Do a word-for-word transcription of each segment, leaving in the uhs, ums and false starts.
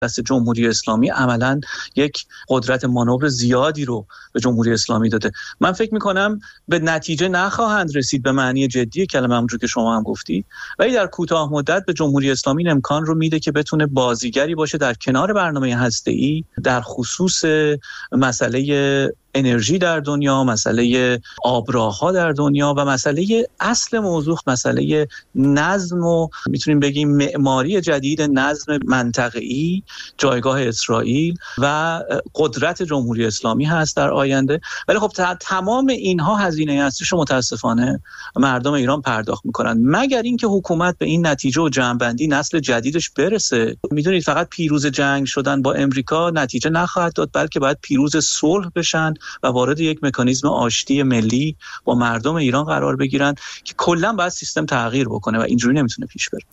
دست جمهوری اسلامی عملاً یک قدرت مانور زیادی رو به جمهوری اسلامی داده. من فکر می‌کنم به نتیجه نخواهند رسید به معنی جدی کلمه، همونجور که شما هم گفتی، ولی در کوتاه مدت به جمهوری اسلامی امکان رو میده که بتونه بازیگری باشه در کنار برنامه هسته‌ای در خصوص مسئله انرژی در دنیا، مسئله آبراه‌ها در دنیا و مسئله اصل موضوع، مسئله نظم و میتونیم بگیم معماری جدید نظم منطقه‌ای، جایگاه اسرائیل و قدرت جمهوری اسلامی هست در آینده. ولی خب تمام اینها هزینه اصلیش متاسفانه مردم ایران پرداخت میکنن، مگر اینکه حکومت به این نتیجه و جمع‌بندی نسل جدیدش برسه. میدونید فقط پیروز جنگ شدن با امریکا نتیجه نخواهد داد، بلکه باید پیروز صلح بشن و وارد یک مکانیزم آشتی ملی با مردم ایران قرار بگیرن که کلا باید سیستم تغییر بکنه و اینجوری نمیتونه پیش بره.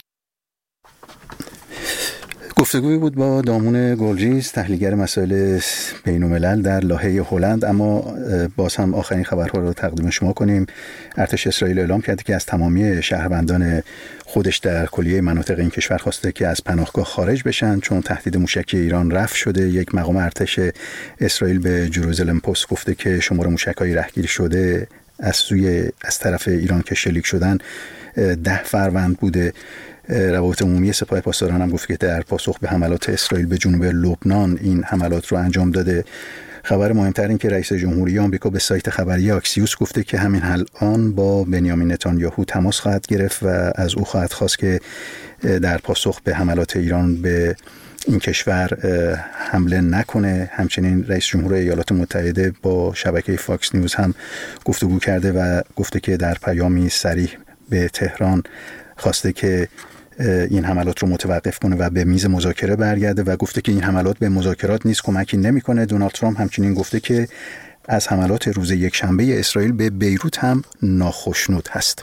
گفتگوی بود با دامون گلجیز، تحلیلگر مسائل بین‌الملل در لاهه هلند. اما باز هم آخرین خبرها رو تقدیم شما کنیم. ارتش اسرائیل اعلام کرده که از تمامی شهروندان خودش در کلیه مناطق این کشور خواسته که از پناهگاه خارج بشن چون تهدید موشکی ایران رفع شده. یک مقام ارتش اسرائیل به جروزالم پست گفته که شمار موشک‌های رهگیری شده از سوی از طرف ایران که شلیک شدن ده فروند بوده. روابط عمومی سپاه پاسداران هم گفت که در پاسخ به حملات اسرائیل به جنوب لبنان این حملات رو انجام داده. خبر مهمتر این که رئیس جمهوری آمریکا به سایت خبری اکسیوس گفته که همین الان با بنیامین نتانیاهو تماس خواهد گرفت و از او خواهد خواست که در پاسخ به حملات ایران به این کشور حمله نکنه. همچنین رئیس جمهور ایالات متحده با شبکه فاکس نیوز هم گفتگو کرده و گفته که در پیامی صریح به تهران خواسته که این حملات رو متوقف کنه و به میز مذاکره برگرده و گفته که این حملات به مذاکرات نیست، کمکی نمیکنه. دونالد ترامپ همچنین گفته که از حملات روز یکشنبه اسرائیل به بیروت هم ناخشنود هست.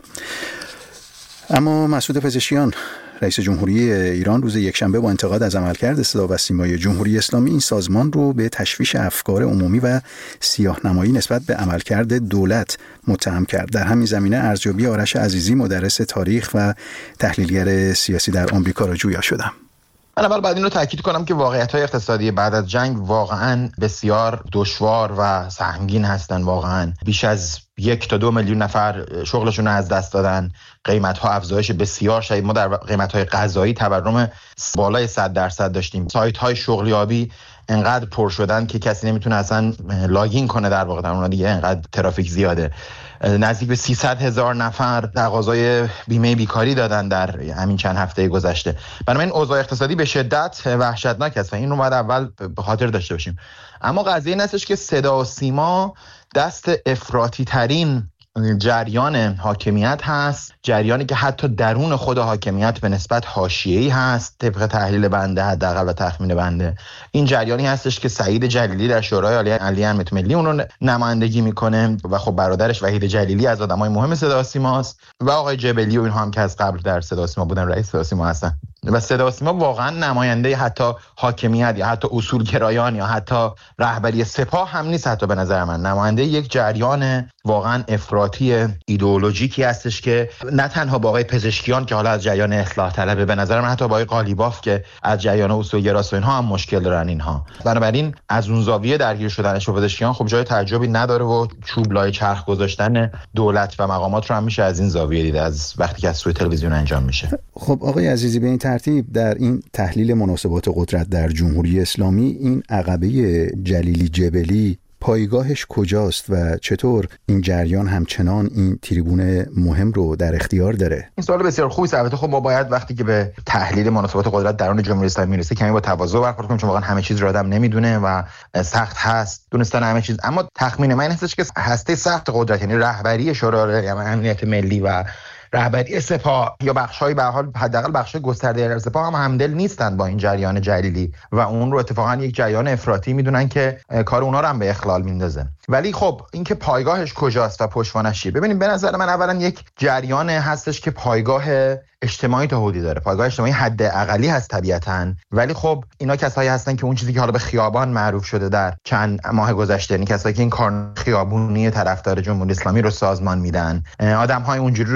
اما مسعود پزشکیان رئیس جمهوری ایران روز یکشنبه با انتقاد از عملکرد صدا و سیمای جمهوری اسلامی این سازمان رو به تشویش افکار عمومی و سیاه‌نمایی نسبت به عملکرد دولت متهم کرد. در همین زمینه ارزیابی آرش عزیزی مدرس تاریخ و تحلیلگر سیاسی در آمریکا را جویا شدم. من اول بعد این رو تاکید کنم که واقعیت‌های اقتصادی بعد از جنگ واقعاً بسیار دشوار و سهمگین هستن. واقعاً بیش از یک تا دو میلیون نفر شغلشون رو از دست دادن. قیمت‌ها افزایش بسیار شدید. ما در قیمت‌های غذایی تورم بالای صد درصد داشتیم. سایت‌های شغلیابی انقدر پر شدن که کسی نمیتونه اصلا لاگین کنه در واقع، در اون دیگه انقدر ترافیک زیاده. نزدیک به سیصد هزار نفر تقاضای بیمه بیکاری دادن در همین چند هفته گذشته. بنابراین اوضاع اقتصادی به شدت وحشتناک است و این رو باید اول به خاطر داشته باشیم. اما قضیه این هستش که صدا و سیما دست افراطی ترین جریان حاکمیت هست، جریانی که حتی درون خود حاکمیت به نسبت حاشیه‌ای هست طبق تحلیل بنده حداقل و تخمین بنده. این جریانی هستش که سعید جلیلی در شورای عالی علی امنیت ملی اون رو نمایندگی میکنه و خب برادرش وحید جلیلی از آدمای مهم صدا و سیماست و آقای جبلی و اینها هم که از قبل در صدا و سیما بودن، رئیس صدا و سیما هستن. و صدا و سیما واقعا نماینده حتی حاکمیت یا حتی اصولگرایان یا حتی رهبری سپاه هم نیست. حتی به نظر من نماینده یک جریان واقعا افراطی ایدئولوژیکی هستش که نه تنها با آقای پزشکیان که حالا از جریان اصلاح طلبه، به نظر من حتی با آقای قالیباف که از جریان اصولگراست و اینها هم مشکل دارن اینها. بنابراین از اون زاویه درگیر شدنش با پزشکیان خب جای تعجبی نداره و چوب لای چرخ گذاشتن دولت و مقامات رو هم میشه از این زاویه دید، از وقتی که از سوی تلویزیون انجام میشه. خب آقای عزیزی، به این ترتیب در این تحلیل مناسبات قدرت در جمهوری اسلامی این عقبه جلیلی جبلی پایگاهش کجاست و چطور این جریان همچنان این تریبون مهم رو در اختیار داره؟ این سوال بسیار خوبی است. البته خب ما باید وقتی که به تحلیل مناسبات قدرت درون جمهوری اسلامی میرسه کمی با تواضع برخورد کنیم، چون واقعا همه چیز رو آدم نمیدونه و سخت هست دونستن همه چیز. اما تخمین من هستش که هسته سخت قدرت، یعنی رهبری شورای امنیت ملی و رهبری سپاه یا بخش‌های به حال حداقل بخش‌های گسترده سپاه هم همدل نیستن با این جریان جلیلی و اون رو اتفاقا یک جریان افراطی میدونن که کار اونها رو هم به اخلال میندازه. ولی خب اینکه پایگاهش کجاست و پشتوانش چیه، ببینید به نظر من اولا یک جریان هستش که پایگاه اجتماعی تا حدودی داره، پایگاه اجتماعی حد اقلی هست طبیعتاً، ولی خب اینا کسایی هستن که اون چیزی که حالا به خیابان معروف شده در چند ماه گذشته، یعنی کسایی که این کار خیابونی طرفدار جمهوری اسلامی رو سازمان میدن، آدم‌های اونجوری رو میارن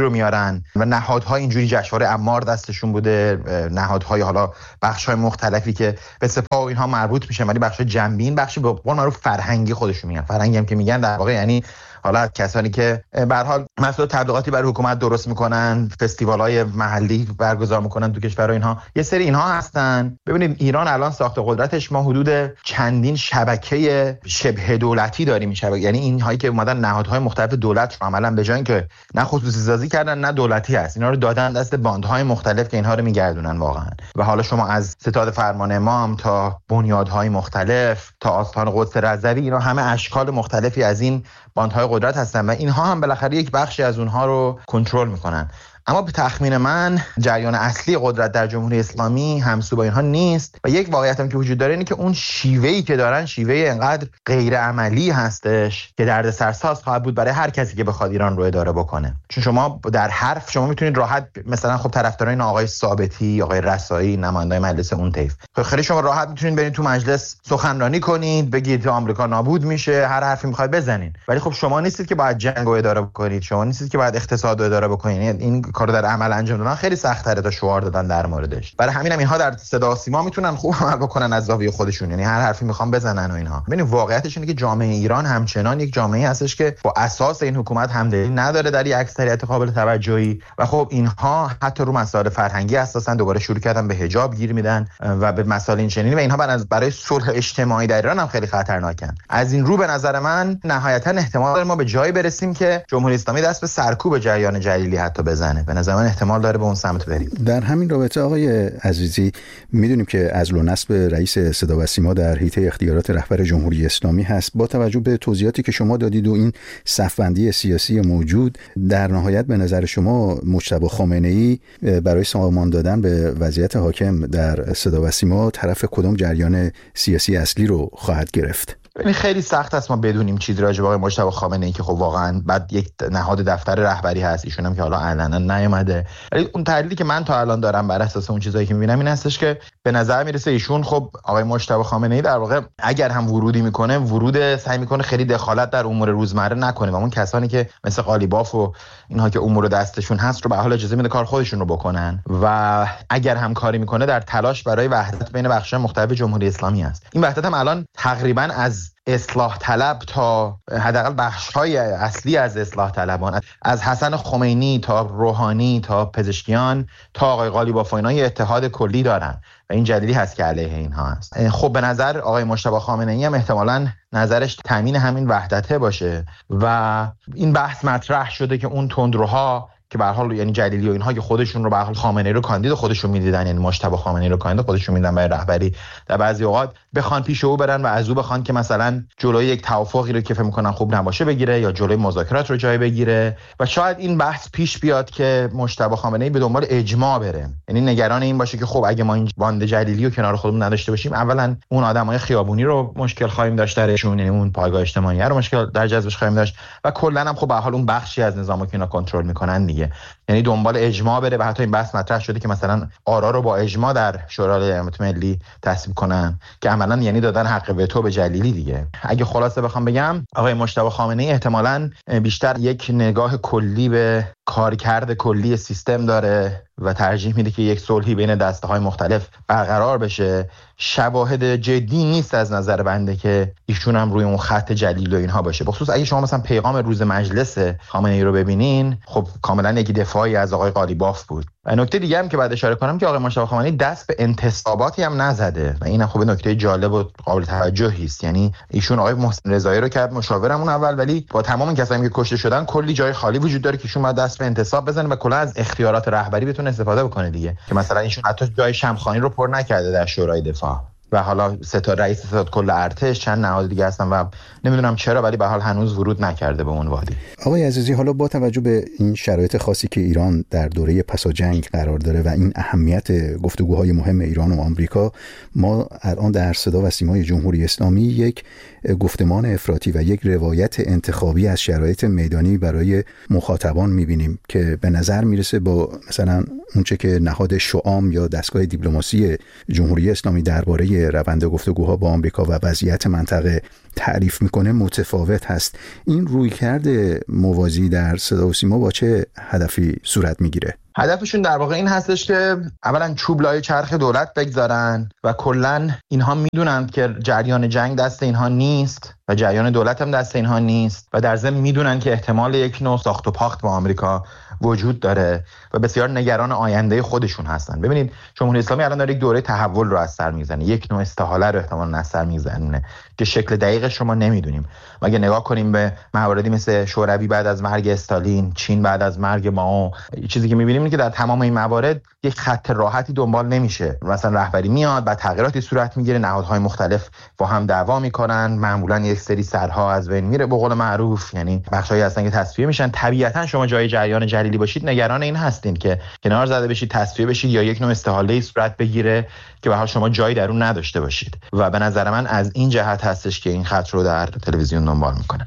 بودن و نهادها اینجوری جشنواره عمار دستشون بوده، نهادهای حالا بخش‌های مختلفی که به سپاه و اینها مربوط میشن، ولی بخش جنبین، بخشی به قول معروف فرهنگی خودشون میگن. فرهنگی هم که میگن در واقع یعنی حالا کسانی که به هر حال مسئله تبلیغاتی برای حکومت درست میکنن، فستیوال‌های محلی برگزار میکنن تو کشور و اینها، یه سری اینها هستن. ببینید ایران الان ساخت قدرتش، ما حدود چندین شبکه شبه دولتی داریم، شبکه یعنی اینهایی که اومدن نهادهای مختلف دولت رو عملاً به جای اینکه نه خصوصی سازی کردن نه دولتی هست، اینا رو دادن دست باندهای مختلف که اینها رو میگردونن واقعا. و حالا شما از ستاد فرمان امام تا بنیادهای مختلف تا آستان قدس رضوی، اینا همه اشکال مختلفی از این باندهای قدرت هستن و اینها هم بالاخره یک بخشی از اونها رو کنترل میکنن. اما به تخمین من جریان اصلی قدرت در جمهوری اسلامی همسو با اینها نیست و یک واقعیت هم که وجود داره اینه که اون شیوهی که دارن شیوه انقدر غیر عملی هستش که دردسرساز خواهد بود برای هر کسی که بخواد ایران رو اداره بکنه. چون شما در حرف شما میتونید راحت مثلا خب طرفدارای آقای ثابتی، آقای رسایی، نمایندای مجلس اون طیف، خیلی شما راحت میتونید برید تو مجلس سخنرانی کنید، بگید آمریکا نابود میشه، هر حرفی میخواید بزنید، ولی خب شما نیستید که باید جنگ رو اداره بکنید، شما نیستید که باید اقتصاد رو اداره بکنید. این کارو در عمل انجام دادن خیلی سخت‌تره تا شعار دادن در موردش. برای همین هم اینها در صدا و سیما میتونن خوب عمل بکنن از زاویه خودشون، یعنی هر حرفی میخوان بزنن و اینها. ببین واقعیتش اینه که جامعه ایران همچنان یک جامعه‌ای هستش که با اساس این حکومت همدلی نداره در یک اکثریت قابل توجهی و خب اینها حتی رو مسائل فرهنگی اساسا دوباره شروع کردن به حجاب گیر میدن و به مسائل این چنینی و اینها برای صلح اجتماعی در ایران هم خیلی خطرناکن. از این رو به نظر من نهایتا احتمال داره ما به جایی برسیم که جمهوری اسلامی دست به سرکوب جریان جلیلی حتی بزنه. به نظر من احتمال داره به اون سمت بریم. در همین رابطه آقای عزیزی، میدونیم که عزل و نصب رئیس صدا و سیما در حیطه اختیارات رهبر جمهوری اسلامی هست. با توجه به توضیحاتی که شما دادید و این صف‌بندی سیاسی موجود، در نهایت به نظر شما مجتبی خامنه‌ای برای سامان دادن به وضعیت حاکم در صدا و سیما طرف کدام جریان سیاسی اصلی رو خواهد گرفت؟ این خیلی سخت است ما بدونیم چیزی راجع به آقای مجتبی خامنه‌ای که خب واقعا بعد یک نهاد دفتر رهبری هست، ایشون هم که حالا علنا نیومده، ولی اون تحلیلی که من تا الان دارم بر اساس اون چیزایی که می‌بینم این هستش که به نظر میرسه ایشون خب آقای مجتبی خامنه‌ای در واقع اگر هم ورودی میکنه ورود سعی میکنه خیلی دخالت در امور روزمره نکنه و اون کسانی که مثل قالیباف و اینها که امور دستشون هست رو به حال اجازه میده کار خودشون رو بکنن و اگر هم کاری میکنه در تلاش برای وحدت بین بخش‌های مختلف جمهوری اسلامی است. این وحدت هم الان تقریبا از اصلاح طلب تا حداقل بخش‌های اصلی از اصلاح طلبان، از حسن خمینی تا روحانی تا پزشکیان تا آقای قالیباف و اینا یه اتحاد کلی دارن و این جلیلی هست که علیه اینها هست. خب به نظر آقای مجتبی خامنه‌ای هم احتمالاً نظرش تامین همین وحدته باشه و این بحث مطرح شده که اون تندروها که به هر حال یعنی جلیلی و اینها که خودشون رو به هر حال خامنه‌ای رو کاندید خودشون میدیدن، یعنی مجتبی خامنه‌ای رو کاندید خودشون میدیدن برای رهبری، در بعضی اوقات بخوان پیش او برن و از او بخوان که مثلا جلوی یک توافقی رو که فکر می‌کنن خوب نباشه بگیره یا جلوی مذاکرات رو جای بگیره و شاید این بحث پیش بیاد که مجتبی خامنه‌ای به دنبال اجماع بره، یعنی نگران این باشه که خب اگه ما این باند جلیلی رو کنار خودمون نداشته باشیم، اولا اون آدمای خیابونی رو مشکل خواهیم داشت درشون، یعنی اون پایگاه اجتماعی رو مشکل در جذبش خواهیم داشت و کلا هم خب به هر حال اون بخشی از نظامو که اینا کنترل می‌کنن دیگه، یعنی دنبال اجماع بره و حتی این بحث مطرح شده که مثلا آرا رو با اجماع در شورای امنیت ملی تصویب کنن که عملاً یعنی دادن حق وتو به جلیلی دیگه. اگه خلاصه بخوام بگم آقای مجتبی خامنه‌ای احتمالاً بیشتر یک نگاه کلی به کارکرد کلی سیستم داره و ترجیح میده که یک صلحی بین دسته‌های مختلف برقرار بشه. شواهد جدی نیست از نظر بنده که ایشون هم روی اون خط جلیل و اینها باشه. بخصوص اگه شما مثلا پیغام روز مجلس خامنه‌ای رو ببینین، خب کاملا یک دفاعی از آقای قالیباف بود. و نکته دیگه هم که بعد اشاره کنم که آقای مجتبی خامنه‌ای دست به انتصاباتی هم نزده و این خب نکته جالب و قابل توجهی است. یعنی ایشون آقای محسن رضایی رو کرد مشاورمون اول، ولی با تمام کسایی که کشته شدن کلی جای خالی وجود داره که ایشون بعد دست به انتصاب بزنه و کلا از اختیارات رهبری بتونه استفاده بکنه دیگه، که مثلا ایشون حتی جای شمخانی رو پر نکرده در شورای دفاع و حالا سه تا رئیس ستاد کل ارتش چند نهاد دیگه هستن و نمیدونم چرا ولی به حال هنوز ورود نکرده به اون وادی. آقای عزیزی، حالا با توجه به این شرایط خاصی که ایران در دوره پسا جنگ قرار داره و این اهمیت گفتگوهای مهم ایران و آمریکا، ما الان در صدا و سیمای جمهوری اسلامی یک گفتمان افراطی و یک روایت انتخابی از شرایط میدانی برای مخاطبان میبینیم که به نظر میرسه با مثلا اونچه که نهاد شعام یا دستگاه دیپلماسی جمهوری اسلامی درباره درباره روند گفتگوها با آمریکا و وضعیت منطقه تعریف میکنه متفاوت هست. این رویکرد موازی در صدا و سیما با چه هدفی صورت میگیره؟ هدفشون در واقع این هستش که اولا چوب لای چرخ دولت بگذارن و کلا اینها میدونن که جریان جنگ دست اینها نیست و جریان دولت هم دست اینها نیست و در ضمن میدونن که احتمال یک نوع ساخت و پاخت با آمریکا وجود داره و بسیار نگران آینده خودشون هستن. ببینید جمهوری اسلامی الان داره یک دوره تحول رو از سر میزنه، یک نوع استحاله رو احتمالاً از سر میزنه که شکل دقیقش رو ما نمیدونیم. اگه نگاه کنیم به مواردی مثل شوروی بعد از مرگ استالین، چین بعد از مرگ مائو، چیزی که میبینیم اینه که در تمام این موارد یک خط راحتی دنبال نمیشه. مثلا رهبری میاد، بعد تغییراتی صورت میگیره، نهادهای مختلف با هم دعوا میکنن، معمولا یک سری سرها از بین میره به قول معروف، یعنی بخشایی هستن که تصفیه میشن. طبیعتا شما جای جریان جلیلی باشید نگران این هستین که کنار زده بشید، تصفیه بشید یا یک نوع استحاله صورت بگیره که به حال شما جایی در اون نداشته باشید و به نظر من از این جهت هستش که این خط رو در تلویزیون دنبال میکنن.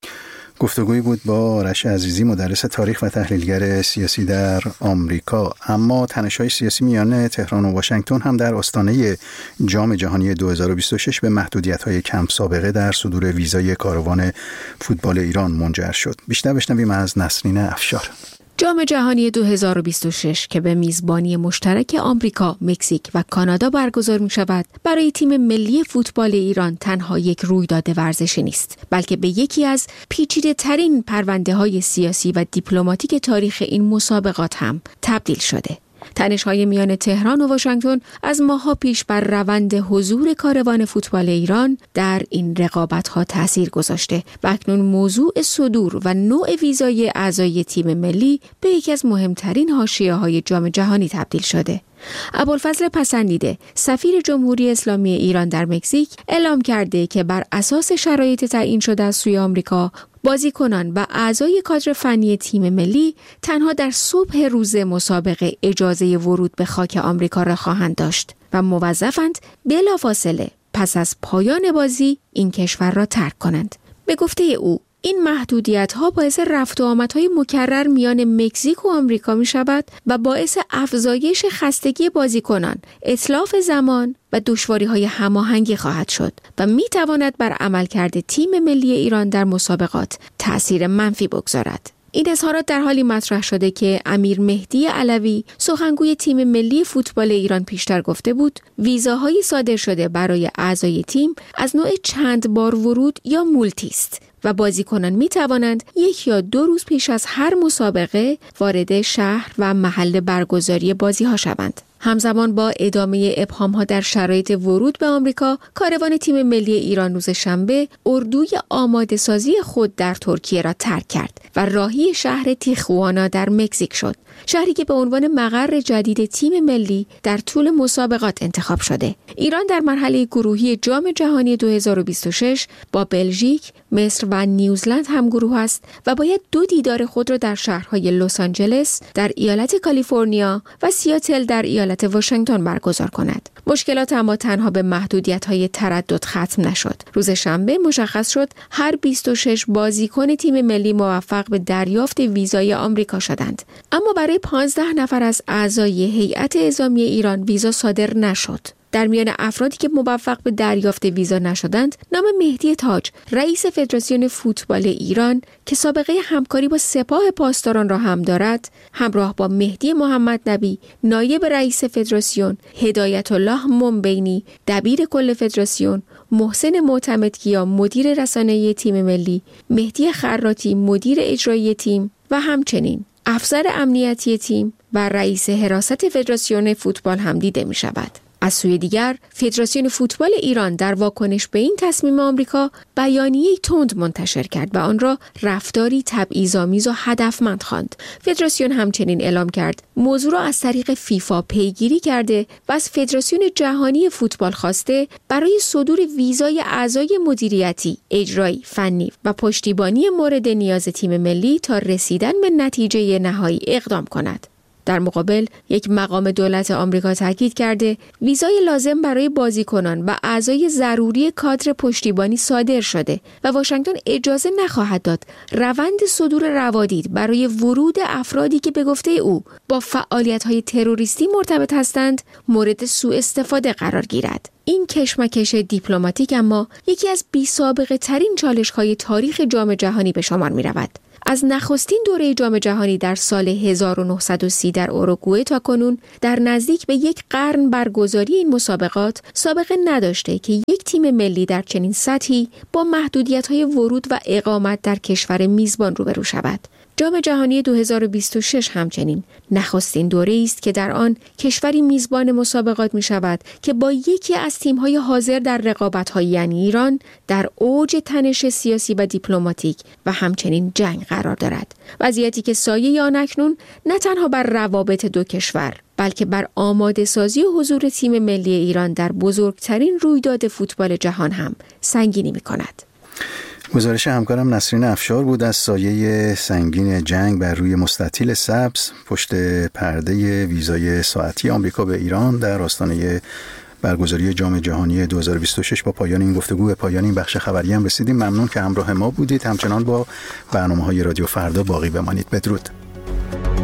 گفتگویی بود با آرش عزیزی، مدرس تاریخ و تحلیلگر سیاسی در آمریکا. اما تنش‌های سیاسی میان تهران و واشنگتن هم در آستانه جام جهانی دو هزار و بیست و شش به محدودیت‌های کم سابقه در صدور ویزای کاروان فوتبال ایران منجر شد. بیشتر بشنویم از نسرین افشار. جام جهانی دو هزار و بیست و شش که به میزبانی مشترک آمریکا، مکزیک و کانادا برگزار می شود، برای تیم ملی فوتبال ایران تنها یک رویداد ورزشی نیست، بلکه به یکی از پیچیده ترین پرونده های سیاسی و دیپلماتیک تاریخ این مسابقات هم تبدیل شده. تنش‌های میان تهران و واشنگتن از ماه‌ها پیش بر روند حضور کاروان فوتبال ایران در این رقابت‌ها تأثیر گذاشته و اکنون موضوع صدور و نوع ویزای اعضای تیم ملی به یکی از مهمترین حاشیه‌های جام جهانی تبدیل شده. ابوالفضل پسندیده، سفیر جمهوری اسلامی ایران در مکزیک، اعلام کرده که بر اساس شرایط تعیین شده از سوی آمریکا، بازیکنان و اعضای کادر فنی تیم ملی تنها در صبح روز مسابقه اجازه ورود به خاک آمریکا را خواهند داشت و موظفند بلافاصله پس از پایان بازی این کشور را ترک کنند. به گفته او، این محدودیت‌ها باعث رفت و آمدهای مکرر میان مکزیک و آمریکا می شود و باعث افزایش خستگی بازیکنان، اتلاف زمان و دشواری‌های هماهنگی خواهد شد و می تواند بر عملکرد تیم ملی ایران در مسابقات تأثیر منفی بگذارد. این اظهارات در حالی مطرح شده که امیر مهدی علوی، سخنگوی تیم ملی فوتبال ایران، پیشتر گفته بود ویزاهای صادر شده برای اعضای تیم از نوع چند بار ورود یا مولتی است و بازیکنان می توانند یک یا دو روز پیش از هر مسابقه وارد شهر و محل برگزاری بازی ها شوند. همزمان با ادامه ابهام‌ها در شرایط ورود به آمریکا، کاروان تیم ملی ایران روز شنبه اردوی آماده سازی خود در ترکیه را ترک کرد و راهی شهر تیخوانا در مکزیک شد، شهری که به عنوان مقر جدید تیم ملی در طول مسابقات انتخاب شده. ایران در مرحله گروهی جام جهانی دو هزار و بیست و شش با بلژیک، مصر و نیوزلند هم گروه است و باید دو دیدار خود را در شهرهای لس آنجلس در ایالت کالیفرنیا و سیاتل در ایالت واشنگتن برگزار کند. مشکلات اما تنها به محدودیت‌های تردد ختم نشد. روز شنبه مشخص شد هر بیست و شش بازیکن تیم ملی موفق به دریافت ویزای آمریکا شدند، اما برای پانزده نفر از اعضای هیئت اعزامی ایران ویزا صادر نشد. در میان افرادی که موفق به دریافت ویزا نشدند، نام مهدی تاج، رئیس فدراسیون فوتبال ایران که سابقه همکاری با سپاه پاسداران را هم دارد، همراه با مهدی محمد نبی، نایب رئیس فدراسیون، هدایت الله منبینی، دبیر کل فدراسیون، محسن معتمدکیا، مدیر رسانه‌ای تیم ملی، مهدی خراتی، مدیر اجرایی تیم و همچنین افسر امنیتی تیم و رئیس حراست فدراسیون فوتبال هم دیده می شود. از سوی دیگر، فدراسیون فوتبال ایران در واکنش به این تصمیم آمریکا بیانیه‌ای تند منتشر کرد و آن را رفتاری تبعیض‌آمیز و هدفمند خواند. فدراسیون همچنین اعلام کرد موضوع را از طریق فیفا پیگیری کرده و از فدراسیون جهانی فوتبال خواسته برای صدور ویزای اعضای مدیریتی، اجرایی، فنی و پشتیبانی مورد نیاز تیم ملی تا رسیدن به نتیجه نهایی اقدام کند. در مقابل یک مقام دولت آمریکا تاکید کرده ویزای لازم برای بازیکنان و اعضای ضروری کادر پشتیبانی صادر شده و واشنگتن اجازه نخواهد داد روند صدور روادید برای ورود افرادی که به گفته او با فعالیت‌های تروریستی مرتبط هستند مورد سوء استفاده قرار گیرد. این کشمکش دیپلماتیک اما یکی از بی‌سابقه ترین چالش‌های تاریخ جام جهانی به شمار می‌رود. از نخستین دوره جام جهانی در سال هزار و نهصد و سی در اوروگوئه تا کنون در نزدیک به یک قرن برگزاری این مسابقات سابقه نداشته که یک تیم ملی در چنین سطحی با محدودیت‌های ورود و اقامت در کشور میزبان روبرو شود. جام جهانی دو هزار و بیست و شش همچنین نخستین دوره است که در آن کشوری میزبان مسابقات می شود که با یکی از تیم‌های حاضر در رقابت‌های یعنی ایران در اوج تنش سیاسی و دیپلماتیک و همچنین جنگ قرار دارد. وضعیتی که سایه آن اکنون نه تنها بر روابط دو کشور بلکه بر آماده سازی و حضور تیم ملی ایران در بزرگترین رویداد فوتبال جهان هم سنگینی می کند. گزارش همکارم نسرین افشار بود از سایه سنگین جنگ بر روی مستطیل سبز پشت پرده ویزای ساعتی آمریکا به ایران در آستانه برگزاری جام جهانی دو هزار و بیست و شش. با پایان این گفتگو به پایان این بخش خبری هم رسیدیم. ممنون که همراه ما بودید. همچنان با برنامه‌های رادیو فردا باقی بمانید. بدرود.